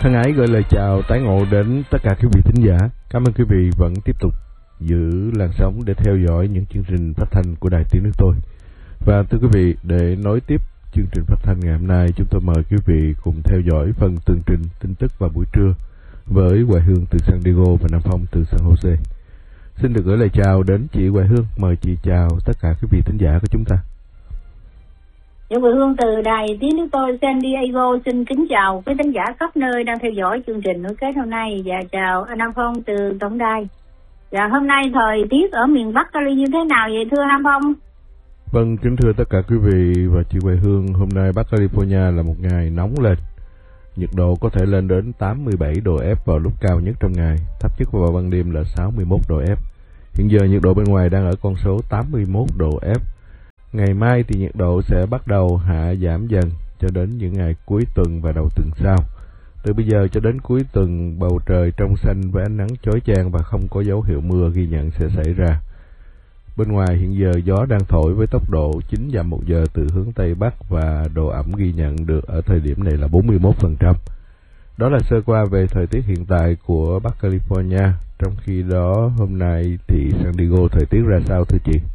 Thân ái gửi lời chào tái ngộ đến tất cả quý vị thính giả. Cảm ơn quý vị vẫn tiếp tục giữ làn sóng để theo dõi những chương trình phát thanh của Đài Tiếng Nước Tôi. Và thưa quý vị, để nối tiếp chương trình phát thanh ngày hôm nay, chúng tôi mời quý vị cùng theo dõi phần tường trình tin tức vào buổi trưa với Hoài Hương từ San Diego và Nam Phong từ San Jose. Xin được gửi lời chào đến chị Hoài Hương. Mời chị chào tất cả quý vị thính giả của chúng ta. Những Hoài Hương từ Đài Tiếng Nước Tôi San Diego xin kính chào quý thính giả khắp nơi đang theo dõi chương trình nối kết hôm nay, và chào anh Nam Phong từ tổng đài. Và hôm nay thời tiết ở miền Bắc Cali như thế nào vậy thưa Nam Phong? Vâng, kính thưa tất cả quý vị và chị Hoài Hương, hôm nay Bắc California là một ngày nóng lên. Nhiệt độ có thể lên đến 87 độ F vào lúc cao nhất trong ngày, thấp nhất vào ban đêm là 61 độ F. Hiện giờ nhiệt độ bên ngoài đang ở con số 81 độ F. Ngày mai thì nhiệt độ sẽ bắt đầu hạ giảm dần cho đến những ngày cuối tuần và đầu tuần sau. Từ bây giờ cho đến cuối tuần, bầu trời trong xanh với ánh nắng chói chang và không có dấu hiệu mưa ghi nhận sẽ xảy ra. Bên ngoài hiện giờ gió đang thổi với tốc độ 9 dặm một giờ từ hướng Tây Bắc và độ ẩm ghi nhận được ở thời điểm này là 41%. Đó là sơ qua về thời tiết hiện tại của Bắc California. Trong khi đó hôm nay thì San Diego thời tiết ra sao thưa chị?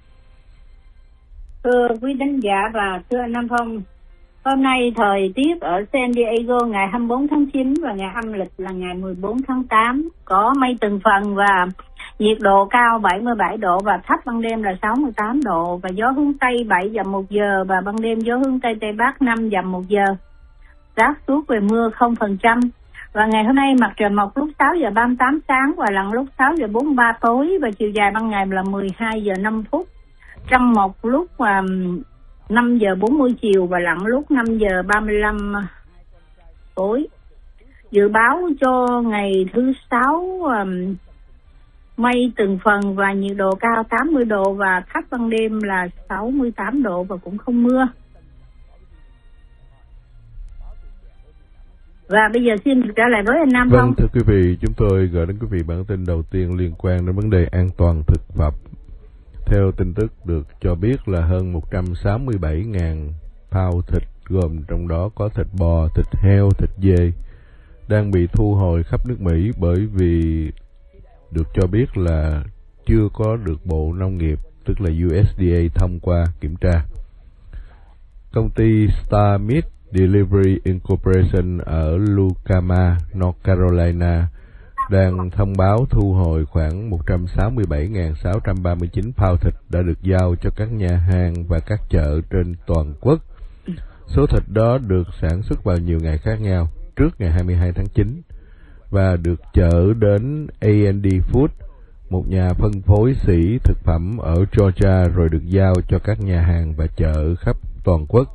Thưa quý thính giả và thưa anh Nam Phong, hôm nay thời tiết ở San Diego ngày 24 tháng 9 và ngày âm lịch là ngày 14 tháng 8 có mây từng phần và nhiệt độ cao 77 độ và thấp ban đêm là 68 độ, và gió hướng Tây 7 dặm một giờ và ban đêm gió hướng Tây Tây Bắc 5 dặm một giờ. Rác suốt về mưa 0%. Và ngày hôm nay mặt trời mọc lúc 6 giờ 38 sáng và lặn lúc 6 giờ 43 tối, và chiều dài ban ngày là 12 giờ 5 phút. Trăng mọc lúc 5 giờ 40 chiều và lặn lúc 5 giờ 35 tối. Dự báo cho ngày thứ 6 mây từng phần và nhiệt độ cao 80 độ và thấp ban đêm là 68 độ và cũng không mưa. Và bây giờ xin được trả lời với anh Nam Phong. Vâng, thưa quý vị, chúng tôi gửi đến quý vị bản tin đầu tiên liên quan đến vấn đề an toàn thực phẩm. Theo tin tức được cho biết là hơn 167.000 pound thịt, gồm trong đó có thịt bò, thịt heo, thịt dê, đang bị thu hồi khắp nước Mỹ bởi vì được cho biết là chưa có được Bộ Nông nghiệp, tức là USDA, thông qua kiểm tra. Công ty Star Meat Delivery Incorporation ở Lucama, North Carolina đang thông báo thu hồi khoảng 167.639 pound thịt đã được giao cho các nhà hàng và các chợ trên toàn quốc. Số thịt đó được sản xuất vào nhiều ngày khác nhau trước ngày 22 tháng 9 và được chở đến A&D Food, một nhà phân phối sỉ thực phẩm ở Georgia, rồi được giao cho các nhà hàng và chợ khắp toàn quốc.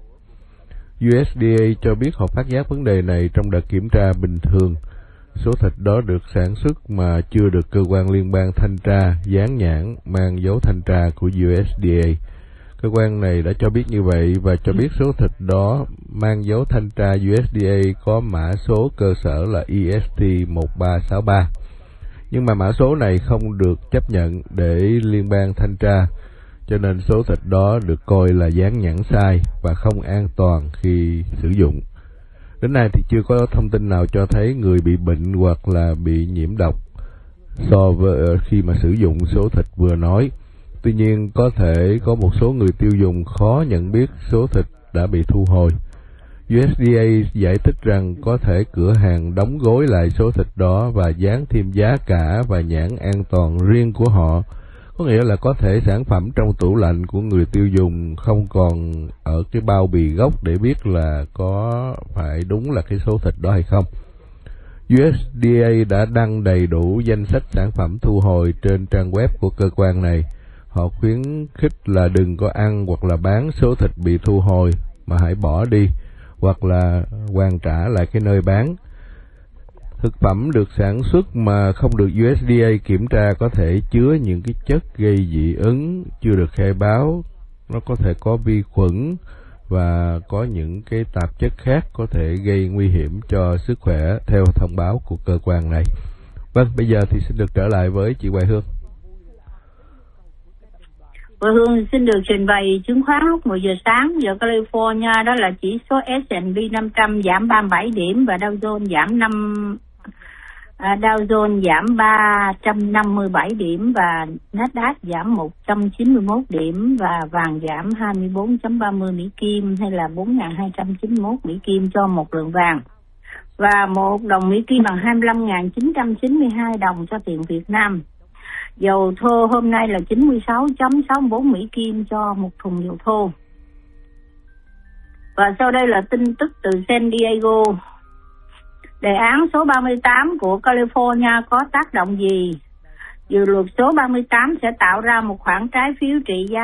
USDA cho biết họ phát giác vấn đề này trong đợt kiểm tra bình thường. Số thịt đó được sản xuất mà chưa được cơ quan liên bang thanh tra dán nhãn mang dấu thanh tra của USDA. Cơ quan này đã cho biết như vậy và cho biết số thịt đó mang dấu thanh tra USDA có mã số cơ sở là EST 1363. Nhưng mà mã số này không được chấp nhận để liên bang thanh tra, cho nên số thịt đó được coi là dán nhãn sai và không an toàn khi sử dụng. Đến nay thì chưa có thông tin nào cho thấy người bị bệnh hoặc là bị nhiễm độc so với khi mà sử dụng số thịt vừa nói. Tuy nhiên có thể có một số người tiêu dùng khó nhận biết số thịt đã bị thu hồi. USDA giải thích rằng có thể cửa hàng đóng gói lại số thịt đó và dán thêm giá cả và nhãn an toàn riêng của họ. Có nghĩa là có thể sản phẩm trong tủ lạnh của người tiêu dùng không còn ở cái bao bì gốc để biết là có phải đúng là cái số thịt đó hay không. USDA đã đăng đầy đủ danh sách sản phẩm thu hồi trên trang web của cơ quan này. Họ khuyến khích là đừng có ăn hoặc là bán số thịt bị thu hồi, mà hãy bỏ đi hoặc là hoàn trả lại cái nơi bán. Thực phẩm được sản xuất mà không được USDA kiểm tra có thể chứa những cái chất gây dị ứng chưa được khai báo, nó có thể có vi khuẩn và có những cái tạp chất khác có thể gây nguy hiểm cho sức khỏe theo thông báo của cơ quan này. Vâng, bây giờ thì xin được trở lại với chị Hoài Hương. Và Hương xin được trình bày chứng khoán lúc 10 giờ sáng giờ California, đó là chỉ số S&P 500 giảm 37 điểm và Dow Jones giảm 357 điểm và Nasdaq giảm 191 điểm và vàng giảm 24.30 Mỹ Kim hay là 4.291 Mỹ Kim cho một lượng vàng. Và một đồng Mỹ Kim bằng 25.992 đồng cho tiền Việt Nam. Dầu thô hôm nay là 96.64 Mỹ Kim cho một thùng dầu thô. Và sau đây là tin tức từ San Diego. Đề án số 38 của California có tác động gì? Dự luật số 38 sẽ tạo ra một khoản trái phiếu trị giá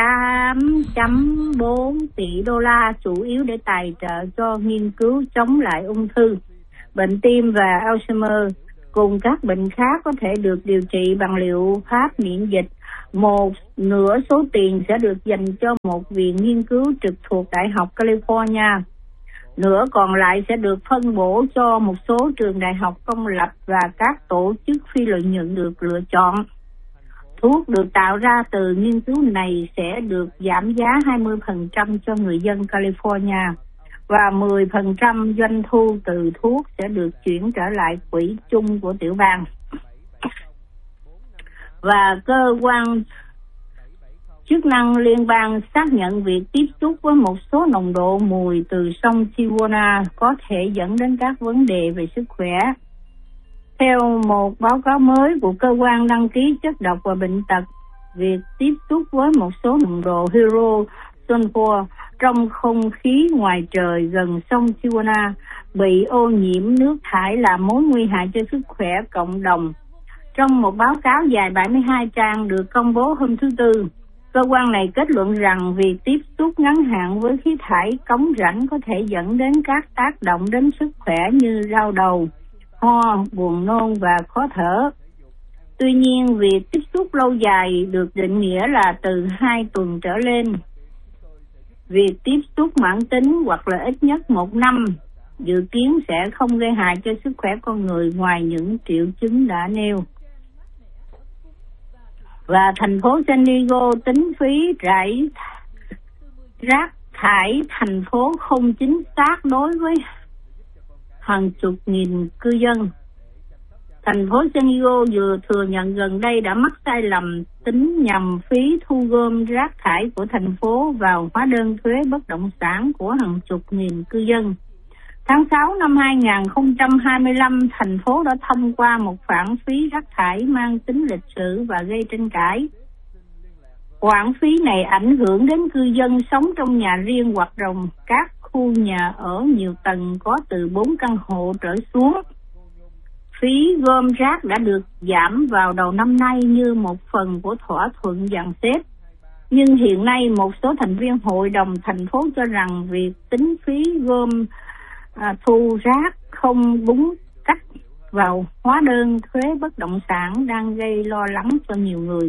8.4 tỷ đô la, chủ yếu để tài trợ cho nghiên cứu chống lại ung thư, bệnh tim và Alzheimer, cùng các bệnh khác có thể được điều trị bằng liệu pháp miễn dịch. Một nửa số tiền sẽ được dành cho một viện nghiên cứu trực thuộc Đại học California. Nửa còn lại sẽ được phân bổ cho một số trường đại học công lập và các tổ chức phi lợi nhuận được lựa chọn. Thuốc được tạo ra từ nghiên cứu này sẽ được giảm giá 20% cho người dân California và 10% doanh thu từ thuốc sẽ được chuyển trở lại quỹ chung của tiểu bang. Và cơ quan chức năng liên bang xác nhận việc tiếp xúc với một số nồng độ mùi từ sông Tijuana có thể dẫn đến các vấn đề về sức khỏe. Theo một báo cáo mới của cơ quan đăng ký chất độc và bệnh tật, việc tiếp xúc với một số nồng độ hydro sulfur trong không khí ngoài trời gần sông Tijuana bị ô nhiễm nước thải là mối nguy hại cho sức khỏe cộng đồng. Trong một báo cáo dài 72 trang được công bố hôm thứ Tư, cơ quan này kết luận rằng việc tiếp xúc ngắn hạn với khí thải cống rãnh có thể dẫn đến các tác động đến sức khỏe như đau đầu, ho, buồn nôn và khó thở. Tuy nhiên, việc tiếp xúc lâu dài được định nghĩa là từ 2 tuần trở lên. Việc tiếp xúc mãn tính hoặc là ít nhất 1 năm dự kiến sẽ không gây hại cho sức khỏe con người ngoài những triệu chứng đã nêu. Và thành phố San Diego tính phí rải rác thải thành phố không chính xác đối với hàng chục nghìn cư dân. Thành phố San Diego vừa thừa nhận gần đây đã mắc sai lầm tính nhầm phí thu gom rác thải của thành phố vào hóa đơn thuế bất động sản của hàng chục nghìn cư dân. Tháng 6 năm 2025, thành phố đã thông qua một khoản phí rác thải mang tính lịch sử và gây tranh cãi. Khoản phí này ảnh hưởng đến cư dân sống trong nhà riêng hoặc trong các khu nhà ở nhiều tầng có từ 4 căn hộ trở xuống. Phí gom rác đã được giảm vào đầu năm nay như một phần của thỏa thuận dàn xếp. Nhưng hiện nay một số thành viên hội đồng thành phố cho rằng việc tính phí gom thu rác không đúng cách vào hóa đơn thuế bất động sản đang gây lo lắng cho nhiều người.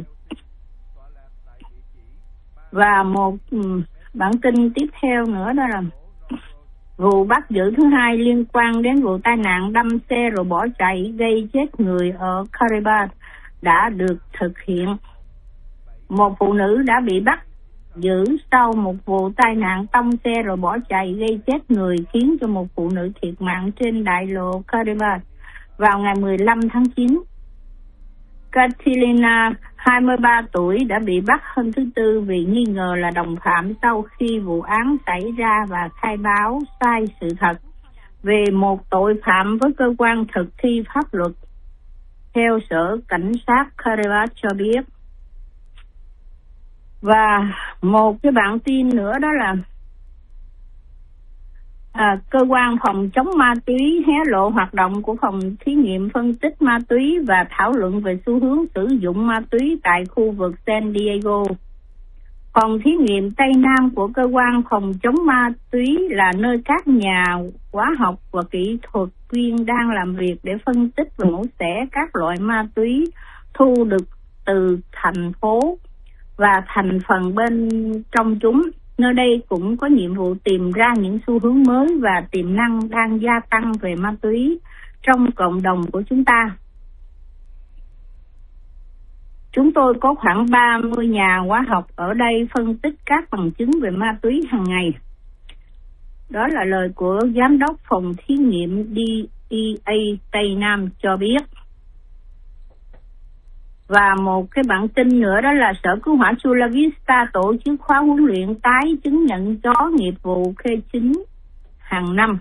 Và một bản tin tiếp theo nữa đó là vụ bắt giữ thứ hai liên quan đến vụ tai nạn đâm xe rồi bỏ chạy gây chết người ở Caribbean đã được thực hiện. Một phụ nữ đã bị bắt giữ sau một vụ tai nạn tông xe rồi bỏ chạy gây chết người khiến cho một phụ nữ thiệt mạng trên đại lộ Caribbean vào ngày 15 tháng 9. Catalina, 23 tuổi, đã bị bắt hôm thứ Tư vì nghi ngờ là đồng phạm sau khi vụ án xảy ra và khai báo sai sự thật về một tội phạm với cơ quan thực thi pháp luật, theo Sở Cảnh sát Caribbean cho biết. Và một cái bản tin nữa đó là cơ quan phòng chống ma túy hé lộ hoạt động của phòng thí nghiệm phân tích ma túy và thảo luận về xu hướng sử dụng ma túy tại khu vực San Diego. Phòng thí nghiệm Tây Nam của cơ quan phòng chống ma túy là nơi các nhà hóa học và kỹ thuật viên đang làm việc để phân tích và mổ xẻ các loại ma túy thu được từ thành phố và thành phần bên trong chúng. Nơi đây cũng có nhiệm vụ tìm ra những xu hướng mới và tiềm năng đang gia tăng về ma túy trong cộng đồng của chúng ta. Chúng tôi có khoảng 30 nhà hóa học ở đây phân tích các bằng chứng về ma túy hàng ngày. Đó là lời của Giám đốc Phòng Thí nghiệm DEA Tây Nam cho biết. Và một cái bản tin nữa đó là Sở Cứu hỏa Chula Vista tổ chức khóa huấn luyện tái chứng nhận chó nghiệp vụ K9 hàng năm.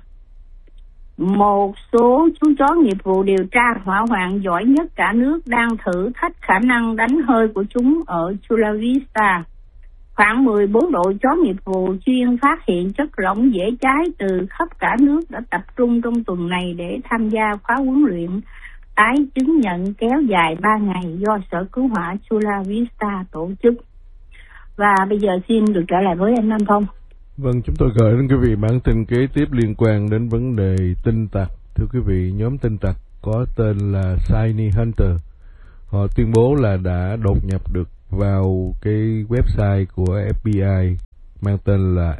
Một số chú chó nghiệp vụ điều tra hỏa hoạn giỏi nhất cả nước đang thử thách khả năng đánh hơi của chúng ở Chula Vista. Khoảng 14 đội chó nghiệp vụ chuyên phát hiện chất lỏng dễ cháy từ khắp cả nước đã tập trung trong tuần này để tham gia khóa huấn luyện tái chứng nhận kéo dài 3 ngày do Sở Cứu hỏa Chula Vista tổ chức. Và bây giờ xin được trở lại với anh Nam Phong. Vâng, chúng tôi gửi đến quý vị bản tin kế tiếp liên quan đến vấn đề tin tặc. Thưa quý vị, nhóm tin tặc có tên là Shiny Hunter. Họ tuyên bố là đã đột nhập được vào cái website của FBI mang tên là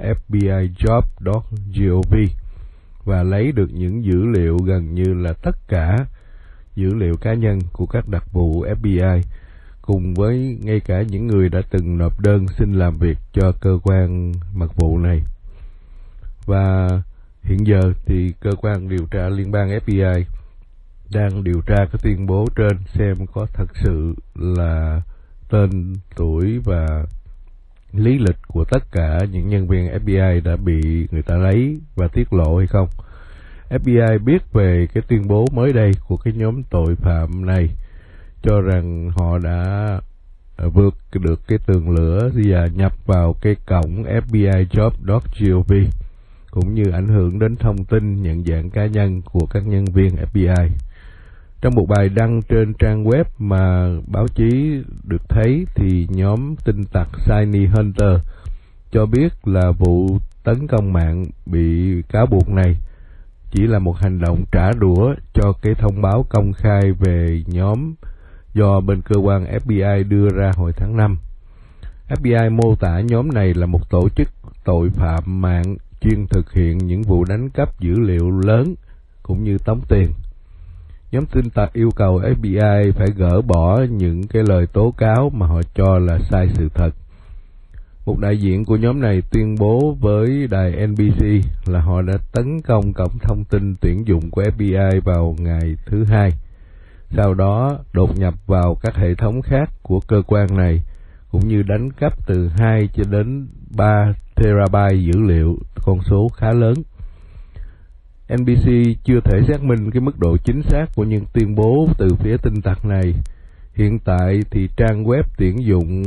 fbijob.gov và lấy được những dữ liệu gần như là tất cả dữ liệu cá nhân của các đặc vụ FBI, cùng với ngay cả những người đã từng nộp đơn xin làm việc cho cơ quan mật vụ này. Và hiện giờ thì cơ quan điều tra liên bang FBI đang điều tra cái tuyên bố trên xem có thật sự là tên, tuổi và lý lịch của tất cả những nhân viên FBI đã bị người ta lấy và tiết lộ hay không. FBI biết về cái tuyên bố mới đây của cái nhóm tội phạm này, cho rằng họ đã vượt được cái tường lửa và nhập vào cái cổng fbijob.gov, cũng như ảnh hưởng đến thông tin nhận dạng cá nhân của các nhân viên FBI. Trong một bài đăng trên trang web mà báo chí được thấy thì nhóm tin tặc Shiny Hunter cho biết là vụ tấn công mạng bị cáo buộc này chỉ là một hành động trả đũa cho cái thông báo công khai về nhóm do bên cơ quan FBI đưa ra hồi tháng 5. FBI mô tả nhóm này là một tổ chức tội phạm mạng chuyên thực hiện những vụ đánh cắp dữ liệu lớn cũng như tống tiền. Nhóm tin tặc yêu cầu FBI phải gỡ bỏ những cái lời tố cáo mà họ cho là sai sự thật. Một đại diện của nhóm này tuyên bố với đài NBC là họ đã tấn công cổng thông tin tuyển dụng của FBI vào ngày thứ Hai. Sau đó đột nhập vào các hệ thống khác của cơ quan này, cũng như đánh cắp từ 2 cho đến 3 terabyte dữ liệu, con số khá lớn. NBC chưa thể xác minh cái mức độ chính xác của những tuyên bố từ phía tin tặc này. Hiện tại thì trang web tuyển dụng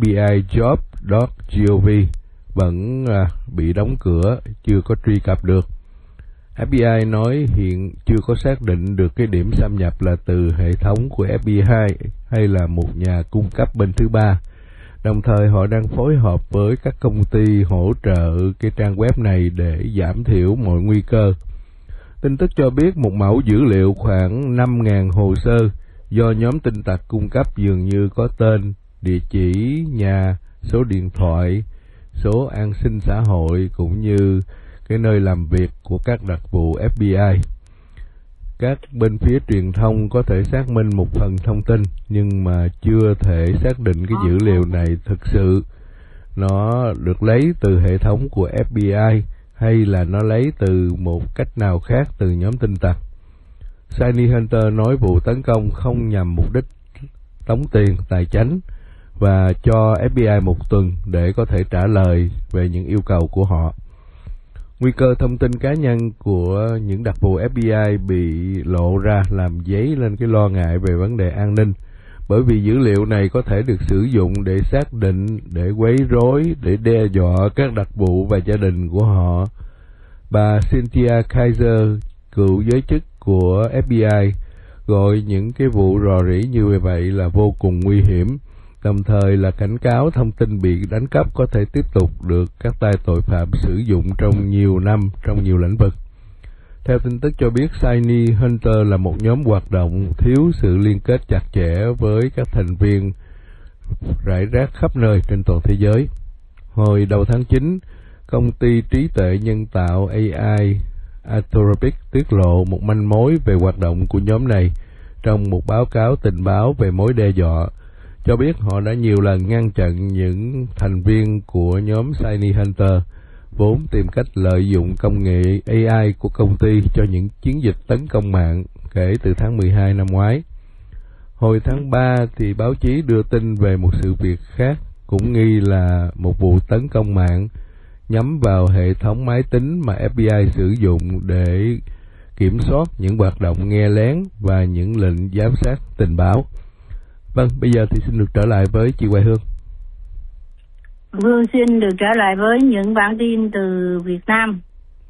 fbijob.gov vẫn bị đóng cửa, chưa có truy cập được. FBI nói hiện chưa có xác định được cái điểm xâm nhập là từ hệ thống của FBI hay là một nhà cung cấp bên thứ ba. Đồng thời họ đang phối hợp với các công ty hỗ trợ cái trang web này để giảm thiểu mọi nguy cơ. Tin tức cho biết một mẫu dữ liệu khoảng 5.000 hồ sơ do nhóm tin tặc cung cấp dường như có tên, địa chỉ nhà, số điện thoại, số an sinh xã hội cũng như cái nơi làm việc của các đặc vụ FBI. Các bên phía truyền thông có thể xác minh một phần thông tin nhưng mà chưa thể xác định cái dữ liệu này thực sự nó được lấy từ hệ thống của FBI hay là nó lấy từ một cách nào khác từ nhóm tin tặc. Shiny Hunter nói vụ tấn công không nhằm mục đích tống tiền, tài chánh và cho FBI một tuần để có thể trả lời về những yêu cầu của họ. Nguy cơ thông tin cá nhân của những đặc vụ FBI bị lộ ra làm dấy lên cái lo ngại về vấn đề an ninh, bởi vì dữ liệu này có thể được sử dụng để xác định, để quấy rối, để đe dọa các đặc vụ và gia đình của họ. Bà Cynthia Kaiser, cựu giới chức của FBI, gọi những cái vụ rò rỉ như vậy là vô cùng nguy hiểm, đồng thời là cảnh cáo thông tin bị đánh cắp có thể tiếp tục được các tay tội phạm sử dụng trong nhiều năm, trong nhiều lĩnh vực. Theo tin tức cho biết, Shiny Hunter là một nhóm hoạt động thiếu sự liên kết chặt chẽ với các thành viên rải rác khắp nơi trên toàn thế giới. Hồi đầu tháng 9, công ty trí tuệ nhân tạo AI Anthropic tiết lộ một manh mối về hoạt động của nhóm này trong một báo cáo tình báo về mối đe dọa. cho biết họ đã nhiều lần ngăn chặn những thành viên của nhóm Shiny Hunter vốn tìm cách lợi dụng công nghệ AI của công ty cho những chiến dịch tấn công mạng kể từ tháng 12 năm ngoái. Hồi tháng 3 thì báo chí đưa tin về một sự việc khác cũng nghi là một vụ tấn công mạng nhắm vào hệ thống máy tính mà FBI sử dụng để kiểm soát những hoạt động nghe lén và những lệnh giám sát tình báo. Vâng, bây giờ thì xin được trở lại với chị Hoài Hương. Hương xin được trở lại với những bản tin từ Việt Nam.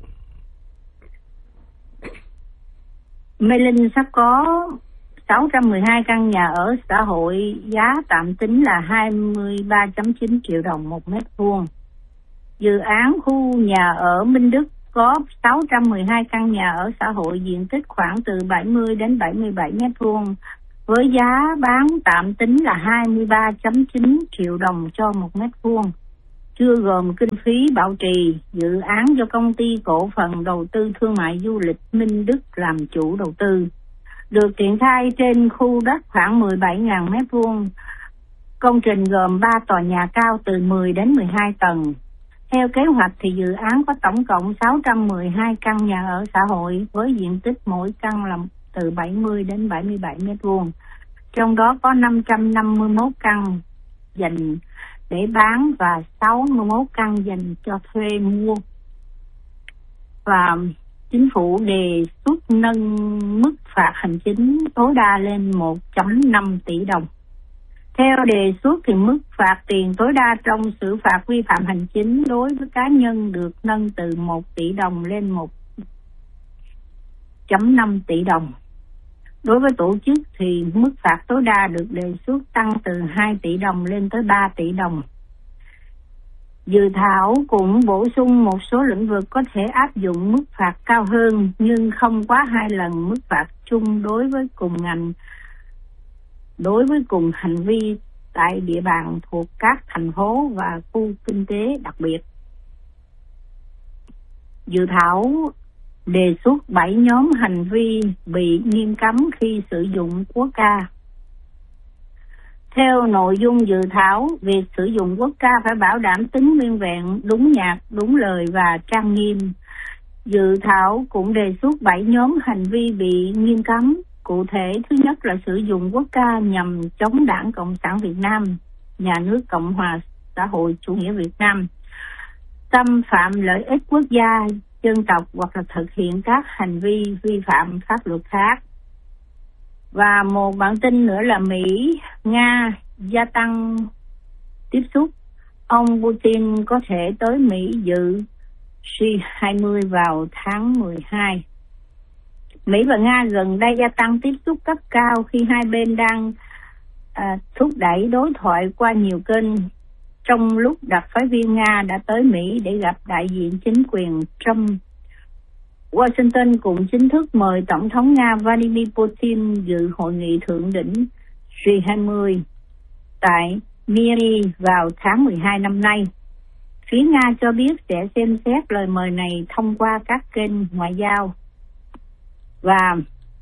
Mê Linh sắp có 612 căn nhà ở xã hội, giá tạm tính là 23,9 triệu đồng một mét vuông. Dự án khu nhà ở Minh Đức có 612 căn nhà ở xã hội, diện tích khoảng từ 70 đến 77 mét vuông, với giá bán tạm tính là 23,9 triệu đồng cho một mét vuông, chưa gồm kinh phí bảo trì. Dự án do công ty cổ phần đầu tư thương mại du lịch Minh Đức làm chủ đầu tư, được triển khai trên khu đất khoảng 17.000 mét vuông. Công trình gồm 3 tòa nhà cao từ 10 đến 12 tầng. Theo kế hoạch thì dự án có tổng cộng 612 căn nhà ở xã hội với diện tích mỗi căn là từ 70 đến 77 mét vuông. Trong đó có 551 căn dành để bán và 61 căn dành cho thuê mua. Và chính phủ đề xuất nâng mức phạt hành chính tối đa lên 1,5 tỷ đồng. Theo đề xuất thì mức phạt tiền tối đa trong xử phạt vi phạm hành chính đối với cá nhân được nâng từ 1 tỷ đồng lên 1,5 tỷ đồng. Đối với tổ chức thì mức phạt tối đa được đề xuất tăng từ 2 tỷ đồng lên tới 3 tỷ đồng. Dự thảo cũng bổ sung một số lĩnh vực có thể áp dụng mức phạt cao hơn nhưng không quá 2 lần mức phạt chung đối với cùng ngành, đối với cùng hành vi tại địa bàn thuộc các thành phố và khu kinh tế đặc biệt. Dự thảo đề xuất 7 nhóm hành vi bị nghiêm cấm khi sử dụng quốc ca. Theo nội dung dự thảo, việc sử dụng quốc ca phải bảo đảm tính nguyên vẹn, đúng nhạc, đúng lời và trang nghiêm. Dự thảo cũng đề xuất 7 nhóm hành vi bị nghiêm cấm. Cụ thể, thứ nhất là sử dụng quốc ca nhằm chống Đảng Cộng sản Việt Nam, nhà nước Cộng hòa xã hội chủ nghĩa Việt Nam, xâm phạm lợi ích quốc gia, dân tộc hoặc là thực hiện các hành vi vi phạm pháp luật khác. Và một bản tin nữa là Mỹ, Nga gia tăng tiếp xúc. Ông Putin có thể tới Mỹ dự G20 vào tháng 12. Mỹ và Nga gần đây gia tăng tiếp xúc cấp cao khi hai bên đang thúc đẩy đối thoại qua nhiều kênh. Trong lúc đặc phái viên Nga đã tới Mỹ để gặp đại diện chính quyền Trump, Washington cũng chính thức mời Tổng thống Nga Vladimir Putin dự hội nghị thượng đỉnh G20 tại Miami vào tháng 12 năm nay. Phía Nga cho biết sẽ xem xét lời mời này thông qua các kênh ngoại giao. Và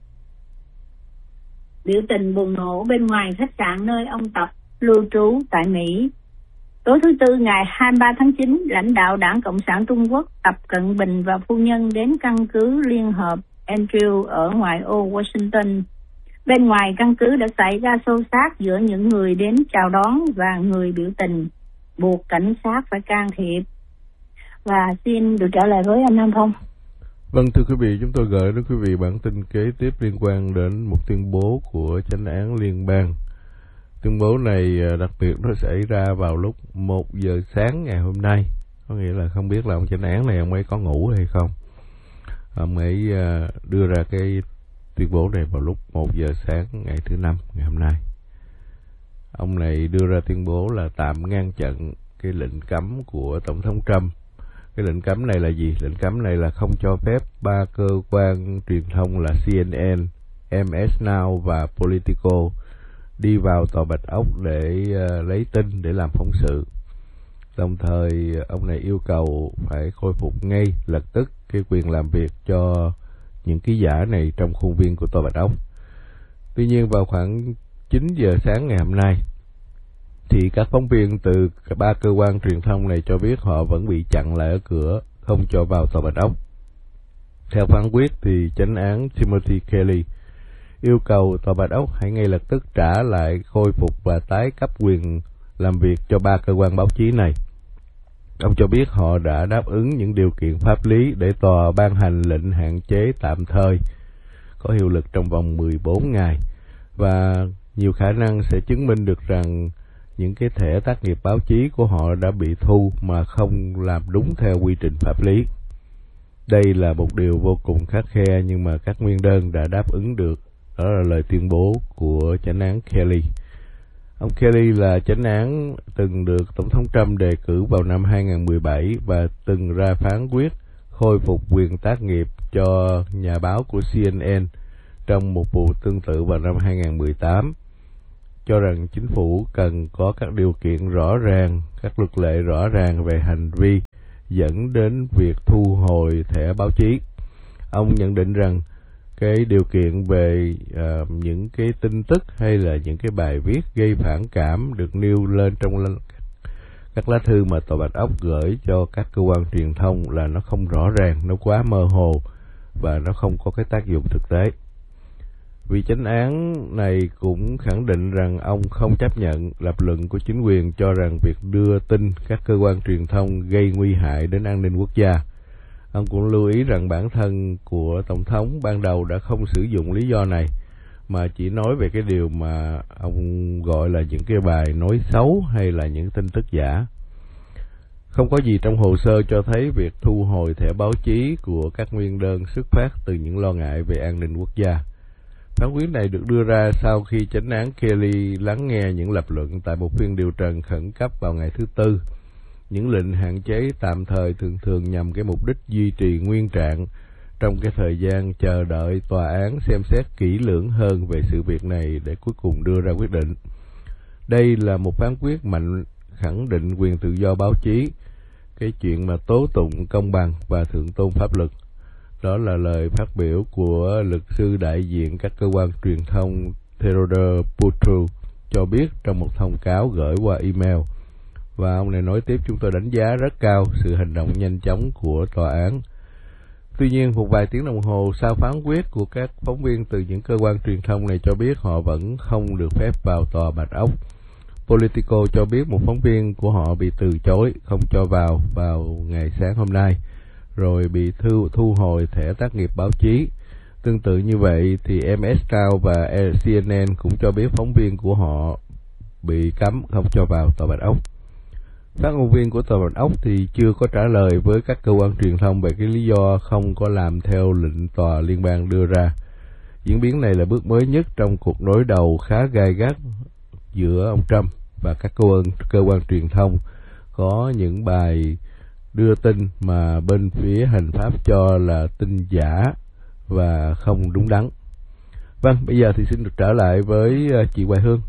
biểu tình bùng nổ bên ngoài khách sạn nơi ông Tập lưu trú tại Mỹ. Tối thứ Tư ngày 23 tháng 9, lãnh đạo Đảng Cộng sản Trung Quốc Tập Cận Bình và phu nhân đến căn cứ Liên hợp Andrew ở ngoại ô Washington. Bên ngoài căn cứ đã xảy ra xô xát giữa những người đến chào đón và người biểu tình, buộc cảnh sát phải can thiệp. Và xin được trở lại với anh Nam Phong. Vâng, thưa quý vị, chúng tôi gửi đến quý vị bản tin kế tiếp liên quan đến một tuyên bố của Chánh án Liên bang. Tuyên bố này đặc biệt nó xảy ra vào lúc 1 giờ sáng ngày hôm nay. Có nghĩa là không biết là ông chánh án này ông ấy có ngủ hay không. Ông ấy đưa ra cái tuyên bố này vào lúc 1 giờ sáng ngày thứ Năm ngày hôm nay. Ông này đưa ra tuyên bố là tạm ngăn chặn cái lệnh cấm của Tổng thống Trump. Cái lệnh cấm này là gì? Lệnh cấm này là không cho phép 3 cơ quan truyền thông là CNN, MS Now và Politico đi vào Tòa Bạch Ốc để lấy tin để làm phóng sự. Đồng thời ông này yêu cầu phải khôi phục ngay lập tức cái quyền làm việc cho những ký giả này trong khuôn viên của Tòa Bạch Ốc. Tuy nhiên vào khoảng 9 giờ sáng ngày hôm nay thì các phóng viên từ 3 cơ quan truyền thông này cho biết họ vẫn bị chặn lại ở cửa, không cho vào Tòa Bạch Ốc. Theo phán quyết thì chánh án Timothy Kelly yêu cầu Tòa Bạch Ốc hãy ngay lập tức trả lại, khôi phục và tái cấp quyền làm việc cho 3 cơ quan báo chí này. Ông cho biết họ đã đáp ứng những điều kiện pháp lý để tòa ban hành lệnh hạn chế tạm thời có hiệu lực trong vòng 14 ngày và nhiều khả năng sẽ chứng minh được rằng những cái thẻ tác nghiệp báo chí của họ đã bị thu mà không làm đúng theo quy trình pháp lý. Đây là một điều vô cùng khắt khe nhưng mà các nguyên đơn đã đáp ứng được. Đó là lời tuyên bố của chánh án Kelly. Ông Kelly là chánh án từng được Tổng thống Trump đề cử vào năm 2017 và từng ra phán quyết khôi phục quyền tác nghiệp cho nhà báo của CNN trong một vụ tương tự vào năm 2018, cho rằng chính phủ cần có các điều kiện rõ ràng, các luật lệ rõ ràng về hành vi dẫn đến việc thu hồi thẻ báo chí. Ông nhận định rằng cái điều kiện về những cái tin tức hay là những cái bài viết gây phản cảm được nêu lên trong các lá thư mà Tòa Bạch Ốc gửi cho các cơ quan truyền thông là nó không rõ ràng, nó quá mơ hồ và nó không có cái tác dụng thực tế. Vị chánh án này cũng khẳng định rằng ông không chấp nhận lập luận của chính quyền cho rằng việc đưa tin các cơ quan truyền thông gây nguy hại đến an ninh quốc gia. Ông cũng lưu ý rằng bản thân của Tổng thống ban đầu đã không sử dụng lý do này, mà chỉ nói về cái điều mà ông gọi là những cái bài nói xấu hay là những tin tức giả. Không có gì trong hồ sơ cho thấy việc thu hồi thẻ báo chí của các nguyên đơn xuất phát từ những lo ngại về an ninh quốc gia. Phán quyết này được đưa ra sau khi chánh án Kelly lắng nghe những lập luận tại một phiên điều trần khẩn cấp vào ngày thứ Tư. Những lệnh hạn chế tạm thời thường nhằm cái mục đích duy trì nguyên trạng trong cái thời gian chờ đợi tòa án xem xét kỹ lưỡng hơn về sự việc này để cuối cùng đưa ra quyết định. Đây là một phán quyết mạnh khẳng định quyền tự do báo chí, cái chuyện mà tố tụng công bằng và thượng tôn pháp luật. Đó là lời phát biểu của luật sư đại diện các cơ quan truyền thông Theodore Putru cho biết trong một thông cáo gửi qua email. Và ông này nói tiếp, chúng tôi đánh giá rất cao sự hành động nhanh chóng của tòa án. Tuy nhiên, một vài tiếng đồng hồ sau phán quyết của các phóng viên từ những cơ quan truyền thông này cho biết họ vẫn không được phép vào Tòa Bạch Ốc. Politico cho biết một phóng viên của họ bị từ chối, không cho vào ngày sáng hôm nay, rồi bị thu hồi thẻ tác nghiệp báo chí. Tương tự như vậy thì MS Now và CNN cũng cho biết phóng viên của họ bị cấm không cho vào Tòa Bạch Ốc. Phát ngôn viên của Tòa Bạch Ốc thì chưa có trả lời với các cơ quan truyền thông về cái lý do không có làm theo lệnh tòa liên bang đưa ra. Diễn biến này là bước mới nhất trong cuộc đối đầu khá gay gắt giữa ông Trump và các cơ quan truyền thông có những bài đưa tin mà bên phía hành pháp cho là tin giả và không đúng đắn. Vâng, bây giờ thì xin được trở lại với chị Hoài Hương.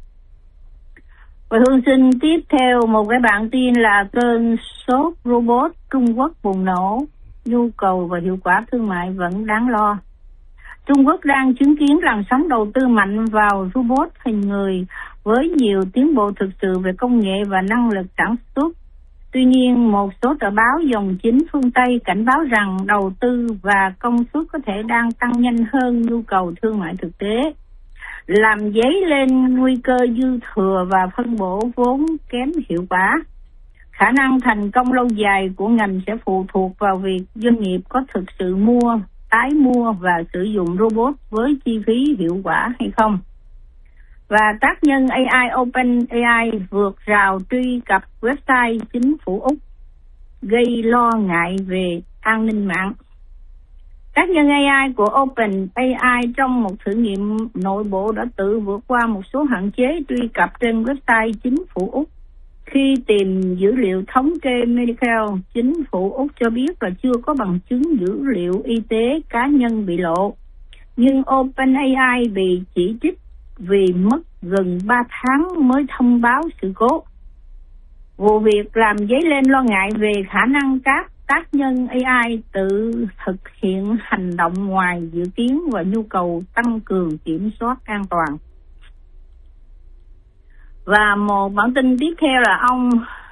Hoài Hương xin tiếp theo một cái bản tin là cơn sốt robot Trung Quốc bùng nổ, nhu cầu và hiệu quả thương mại vẫn đáng lo. Trung Quốc đang chứng kiến làn sóng đầu tư mạnh vào robot hình người với nhiều tiến bộ thực sự về công nghệ và năng lực sản xuất. Tuy nhiên, một số tờ báo dòng chính phương Tây cảnh báo rằng đầu tư và công suất có thể đang tăng nhanh hơn nhu cầu thương mại thực tế, làm dấy lên nguy cơ dư thừa và phân bổ vốn kém hiệu quả. Khả năng thành công lâu dài của ngành sẽ phụ thuộc vào việc doanh nghiệp có thực sự mua, tái mua và sử dụng robot với chi phí hiệu quả hay không. Và tác nhân AI OpenAI vượt rào truy cập website chính phủ Úc, gây lo ngại về an ninh mạng. Tác nhân AI của OpenAI trong một thử nghiệm nội bộ đã tự vượt qua một số hạn chế truy cập trên website chính phủ Úc. Khi tìm dữ liệu thống kê Medicare, chính phủ Úc cho biết là chưa có bằng chứng dữ liệu y tế cá nhân bị lộ. Nhưng OpenAI bị chỉ trích vì mất gần 3 tháng mới thông báo sự cố. Vụ việc làm dấy lên lo ngại về khả năng các tác nhân AI tự thực hiện hành động ngoài dự kiến và nhu cầu tăng cường kiểm soát an toàn. Và một bản tin tiếp theo là ông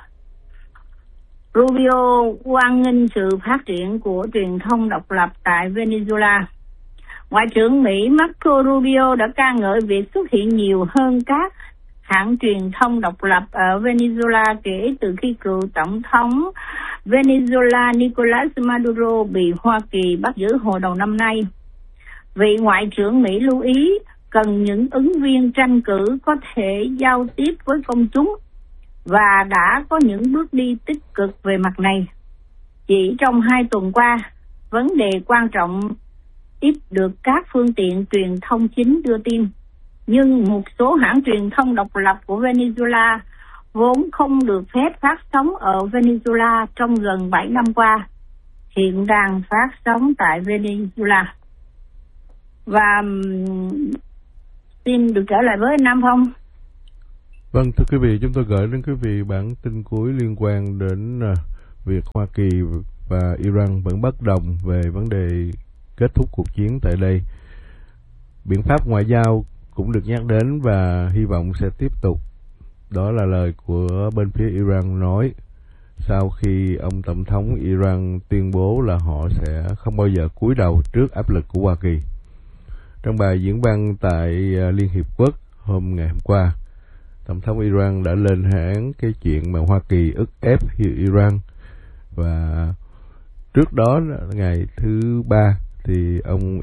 Rubio hoan nghênh sự phát triển của truyền thông độc lập tại Venezuela. Ngoại trưởng Mỹ Marco Rubio đã ca ngợi việc xuất hiện nhiều hơn các hãng truyền thông độc lập ở Venezuela kể từ khi cựu tổng thống Venezuela Nicolás Maduro bị Hoa Kỳ bắt giữ hồi đầu năm nay. Vị Ngoại trưởng Mỹ lưu ý cần những ứng viên tranh cử có thể giao tiếp với công chúng và đã có những bước đi tích cực về mặt này. Chỉ trong 2 tuần qua, vấn đề quan trọng ít được các phương tiện truyền thông chính đưa tin. Nhưng một số hãng truyền thông độc lập của Venezuela vốn không được phép phát sóng ở Venezuela trong gần 7 năm qua, hiện đang phát sóng tại Venezuela. Và xin được trở lại với Nam Phong. Vâng, thưa quý vị, chúng tôi gửi đến quý vị bản tin cuối liên quan đến việc Hoa Kỳ và Iran vẫn bất đồng về vấn đề kết thúc cuộc chiến tại đây. Biện pháp ngoại giao cũng được nhắc đến và hy vọng sẽ tiếp tục. Đó là lời của bên phía Iran nói sau khi ông Tổng thống Iran tuyên bố là họ sẽ không bao giờ cúi đầu trước áp lực của Hoa Kỳ. Trong bài diễn văn tại Liên Hiệp Quốc ngày hôm qua, Tổng thống Iran đã lên án cái chuyện mà Hoa Kỳ ức ép Iran. Và trước đó, ngày thứ Ba, thì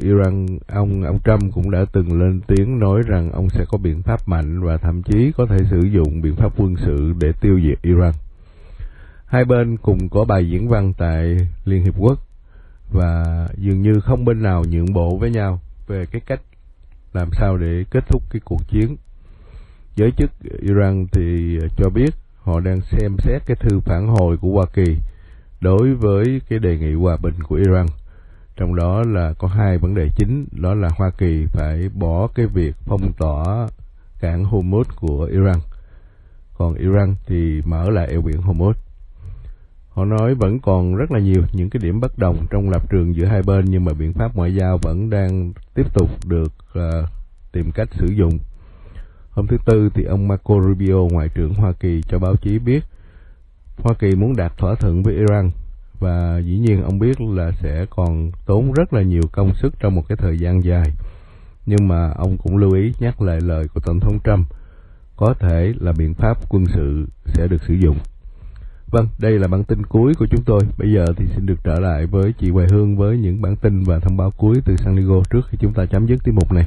ông Trump cũng đã từng lên tiếng nói rằng ông sẽ có biện pháp mạnh và thậm chí có thể sử dụng biện pháp quân sự để tiêu diệt Iran. Hai bên cùng có bài diễn văn tại Liên Hiệp Quốc và dường như không bên nào nhượng bộ với nhau về cái cách làm sao để kết thúc cái cuộc chiến. Giới chức Iran thì cho biết họ đang xem xét cái thư phản hồi của Hoa Kỳ đối với cái đề nghị hòa bình của Iran. Trong đó là có 2 vấn đề chính, đó là Hoa Kỳ phải bỏ cái việc phong tỏa cảng Hormuz của Iran, còn Iran thì mở lại eo biển Hormuz. Họ nói vẫn còn rất là nhiều những cái điểm bất đồng trong lập trường giữa hai bên, nhưng mà biện pháp ngoại giao vẫn đang tiếp tục được tìm cách sử dụng. Hôm thứ Tư thì ông Marco Rubio, Ngoại trưởng Hoa Kỳ, cho báo chí biết Hoa Kỳ muốn đạt thỏa thuận với Iran, và dĩ nhiên ông biết là sẽ còn tốn rất là nhiều công sức trong một cái thời gian dài. Nhưng mà ông cũng lưu ý nhắc lại lời của Tổng thống Trump, có thể là biện pháp quân sự sẽ được sử dụng. Vâng, đây là bản tin cuối của chúng tôi. Bây giờ thì xin được trở lại với chị Hoài Hương với những bản tin và thông báo cuối từ San Diego trước khi chúng ta chấm dứt tiết mục này.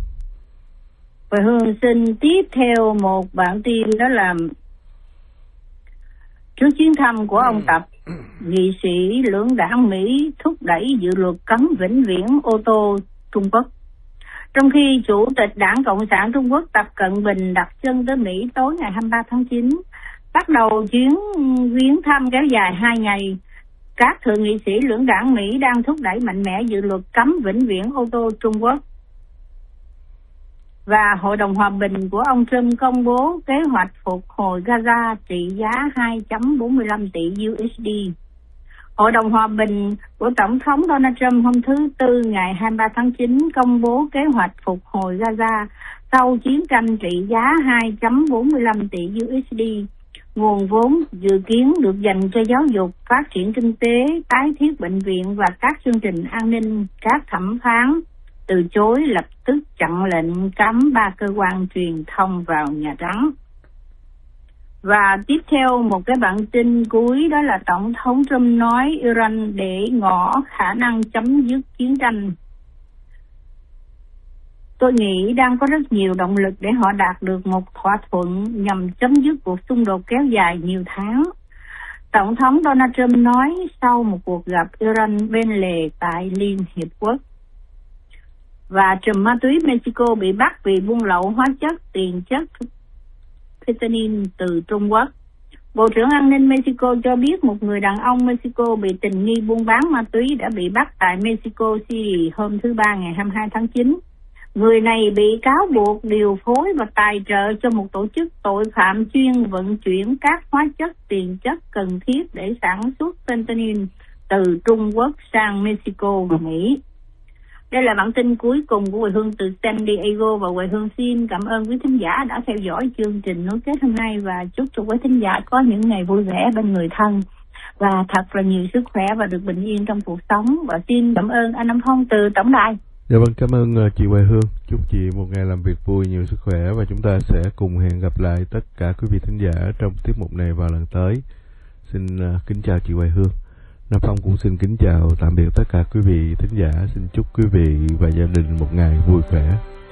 Hoài Hương xin tiếp theo một bản tin, đó là trước chuyến thăm của ông Tập, nghị sĩ lưỡng đảng Mỹ thúc đẩy dự luật cấm vĩnh viễn ô tô Trung Quốc. Trong khi Chủ tịch Đảng Cộng sản Trung Quốc Tập Cận Bình đặt chân tới Mỹ tối ngày 23 tháng 9, bắt đầu chuyến viếng thăm kéo dài 2 ngày, các thượng nghị sĩ lưỡng đảng Mỹ đang thúc đẩy mạnh mẽ dự luật cấm vĩnh viễn ô tô Trung Quốc. Và Hội đồng Hòa bình của ông Trump công bố kế hoạch phục hồi Gaza trị giá 2.45 tỷ USD. Hội đồng Hòa bình của Tổng thống Donald Trump hôm thứ Tư ngày 23 tháng 9 công bố kế hoạch phục hồi Gaza sau chiến tranh trị giá 2.45 tỷ USD. Nguồn vốn dự kiến được dành cho giáo dục, phát triển kinh tế, tái thiết bệnh viện và các chương trình an ninh. Các thẩm phán từ chối lập tức chặn lệnh cấm 3 cơ quan truyền thông vào Nhà Trắng. Và tiếp theo một cái bản tin cuối, đó là Tổng thống Trump nói Iran để ngỏ khả năng chấm dứt chiến tranh. Tôi nghĩ đang có rất nhiều động lực để họ đạt được một thỏa thuận nhằm chấm dứt cuộc xung đột kéo dài nhiều tháng. Tổng thống Donald Trump nói sau một cuộc gặp Iran bên lề tại Liên Hiệp Quốc. Và trùm ma túy Mexico bị bắt vì buôn lậu hóa chất tiền chất fentanyl từ Trung Quốc. Bộ trưởng An ninh Mexico cho biết một người đàn ông Mexico bị tình nghi buôn bán ma túy đã bị bắt tại Mexico City hôm thứ Ba ngày 22 tháng 9. Người này bị cáo buộc điều phối và tài trợ cho một tổ chức tội phạm chuyên vận chuyển các hóa chất tiền chất cần thiết để sản xuất fentanyl từ Trung Quốc sang Mexico và Mỹ. Đây là bản tin cuối cùng của Quê Hương từ San Diego, và Quê Hương xin cảm ơn quý thính giả đã theo dõi chương trình nối kết hôm nay, và chúc cho quý thính giả có những ngày vui vẻ bên người thân và thật là nhiều sức khỏe và được bình yên trong cuộc sống. Và xin cảm ơn anh Nam Phong từ tổng đài. Dạ vâng, cảm ơn chị Quê Hương. Chúc chị một ngày làm việc vui, nhiều sức khỏe, và chúng ta sẽ cùng hẹn gặp lại tất cả quý vị thính giả trong tiết mục này vào lần tới. Xin kính chào chị Quê Hương. Nam Phong cũng xin kính chào tạm biệt tất cả quý vị thính giả. Xin chúc quý vị và gia đình một ngày vui khỏe.